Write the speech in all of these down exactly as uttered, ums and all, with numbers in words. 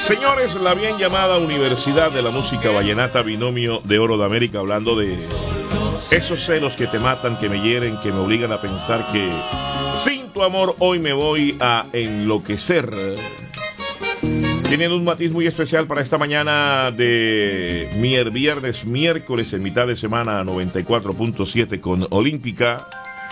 Señores, la bien llamada Universidad de la Música Vallenata, Binomio de Oro de América, hablando de esos celos que te matan, que me hieren, que me obligan a pensar que sin tu amor hoy me voy a enloquecer. Tienen un matiz muy especial para esta mañana de mier, viernes, miércoles, en mitad de semana, noventa y cuatro punto siete con Olímpica.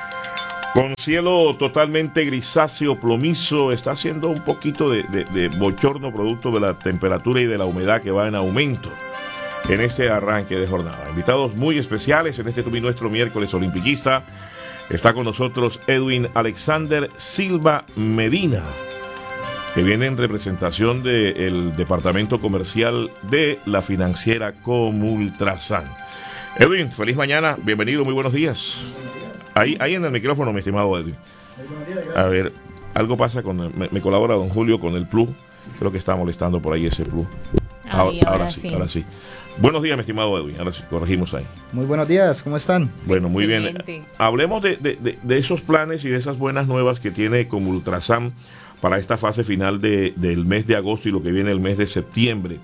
Con cielo totalmente grisáceo, plomizo, está haciendo un poquito de, de, de bochorno producto de la temperatura y de la humedad que va en aumento en este arranque de jornada. Invitados muy especiales en este tubi nuestro miércoles olimpiquista. Está con nosotros Edwin Alexander Silva Medina, que viene en representación del departamento comercial de la financiera Comultrasan. Edwin, feliz mañana, bienvenido, muy buenos días. Ahí, ahí en el micrófono, mi estimado Edwin. A ver, algo pasa con... El, me, me colabora don Julio con el plus. Creo que está molestando por ahí ese plus. Ahí, ahora, ahora, ahora sí, sí, ahora sí. Buenos días, mi estimado Edwin. Ahora sí, corregimos ahí. Muy buenos días, ¿cómo están? Bueno, muy Excelente. bien. Hablemos de, de, de, de esos planes y de esas buenas nuevas que tiene Comultrasan para esta fase final de, del mes de agosto y lo que viene el mes de septiembre.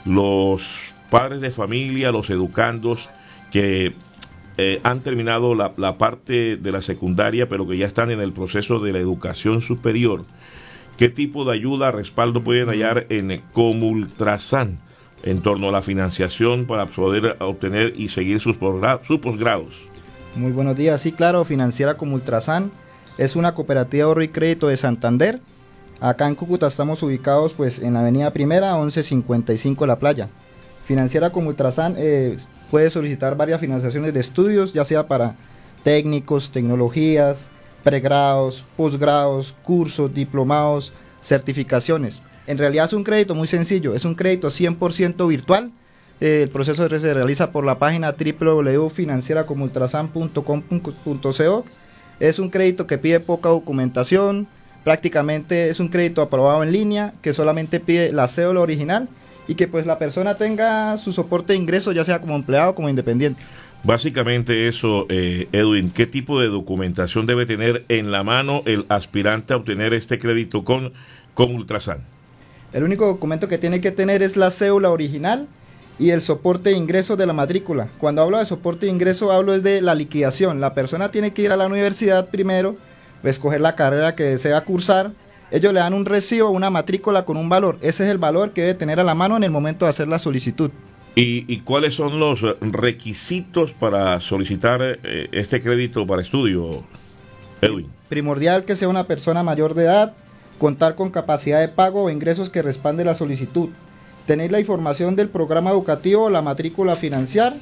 Los padres de familia, los educandos que... Eh, han terminado la, la parte de la secundaria, pero que ya están en el proceso de la educación superior. ¿Qué tipo de ayuda, respaldo pueden hallar en Comultrasan en torno a la financiación para poder obtener y seguir sus, posgra- sus posgrados? Muy buenos días, sí, claro, Financiera Comultrasan es una cooperativa de ahorro y crédito de Santander. Acá en Cúcuta estamos ubicados pues en la avenida Primera, once cincuenta y cinco La Playa. Financiera Comultrasan eh, puede solicitar varias financiaciones de estudios, ya sea para técnicos, tecnologías, pregrados, posgrados, cursos, diplomados, certificaciones. En realidad es un crédito muy sencillo, es un crédito cien por ciento virtual. Eh, el proceso se realiza por la página doble u doble u doble u punto financiera comultrasan punto com punto co. Es un crédito que pide poca documentación, prácticamente es un crédito aprobado en línea, que solamente pide la cédula original y que pues la persona tenga su soporte de ingreso, ya sea como empleado o como independiente. Básicamente eso, eh, Edwin, ¿qué tipo de documentación debe tener en la mano el aspirante a obtener este crédito con Comultrasan? El único documento que tiene que tener es la cédula original y el soporte de ingreso de la matrícula. Cuando hablo de soporte de ingreso, hablo es de la liquidación. La persona tiene que ir a la universidad primero, escoger la carrera que desea cursar. Ellos le dan un recibo, una matrícula con un valor. Ese es el valor que debe tener a la mano en el momento de hacer la solicitud. ¿Y, y cuáles son los requisitos para solicitar eh, este crédito para estudio, Edwin? Primordial que sea una persona mayor de edad, contar con capacidad de pago o ingresos que respalde la solicitud, tener la información del programa educativo, la matrícula a financiar,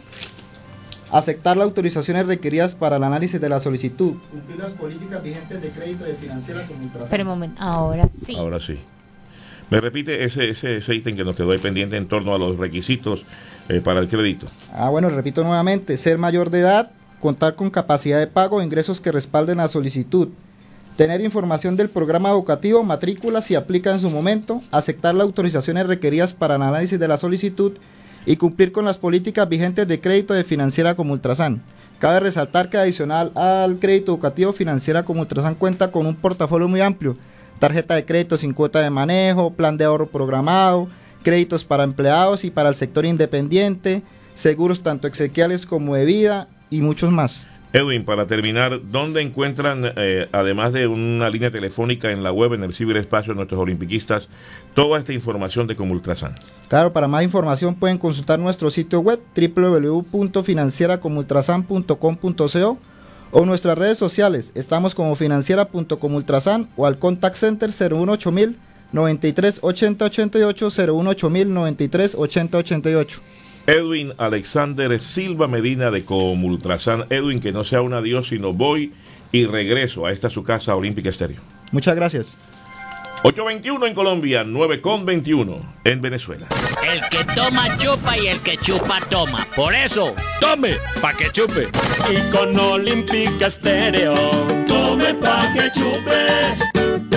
aceptar las autorizaciones requeridas para el análisis de la solicitud, cumplir las políticas vigentes de crédito de Financiera Comultrasan. Pero un momento, ahora sí. Ahora sí. ¿Me repite ese, ese, ese ítem que nos quedó ahí pendiente en torno a los requisitos eh, para el crédito? Ah, bueno, repito nuevamente, ser mayor de edad, contar con capacidad de pago, ingresos que respalden la solicitud, tener información del programa educativo, matrícula si aplica en su momento, aceptar las autorizaciones requeridas para el análisis de la solicitud y cumplir con las políticas vigentes de crédito de Financiera Comultrasan. Cabe resaltar que adicional al crédito educativo, Financiera Comultrasan cuenta con un portafolio muy amplio: tarjeta de crédito sin cuota de manejo, plan de ahorro programado, créditos para empleados y para el sector independiente, seguros tanto exequiales como de vida y muchos más. Edwin, para terminar, ¿dónde encuentran, eh, además de una línea telefónica en la web, en el ciberespacio de nuestros olimpiquistas, toda esta información de Comultrasan? Claro, para más información pueden consultar nuestro sitio web doble u doble u doble u punto financiera comultrasan punto com punto co o nuestras redes sociales. Estamos como financiera punto comultrasan o al contact center cero uno ocho mil noventa y tres ochenta ochenta y ocho, cero uno ocho mil noventa y tres ochenta ochenta y ocho. Edwin Alexander Silva Medina de Comultrasan. Edwin, que no sea un adiós, sino voy y regreso a esta su casa Olímpica Estéreo. Muchas gracias. ocho veintiuno en Colombia, nueve con veintiuno en Venezuela. El que toma chupa y el que chupa toma. Por eso, tome pa' que chupe. Y con Olímpica Estéreo, tome pa' que chupe.